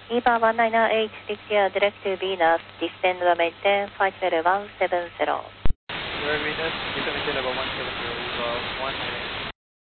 EVA 198, declare direct to Venus, descend or maintain flight level 170. Venus, descend level 170, 198.